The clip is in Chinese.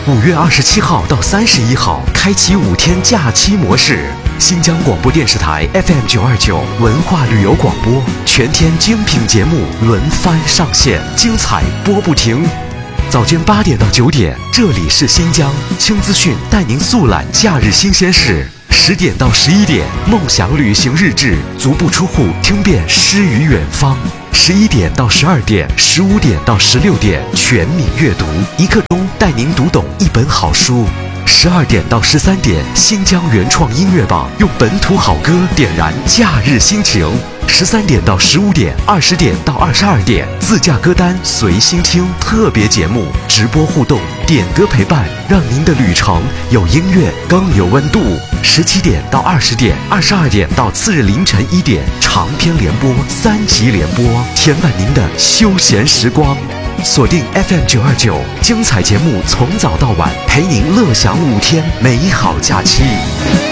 5月27号到31号开启5天假期模式。新疆广播电视台 FM929文化旅游广播，全天精品节目轮番上线，精彩播不停。早间8点到9点，这里是新疆轻资讯，带您速览假日新鲜事。10点到11点，梦想旅行日志，足不出户听遍诗与远方。11点到12点，15点到16点，全民阅读，1刻钟带您读懂一本好书。12点到13点，新疆原创音乐榜，用本土好歌点燃假日心情。13点到15点，20点到22点，自驾歌单随心听，特别节目直播互动，点歌陪伴，让您的旅程有音乐更有温度。17点到20点，22点到次日凌晨1点，长篇联播3集联播，填满您的休闲时光。锁定 FM929，精彩节目从早到晚，陪您乐享5天美好假期。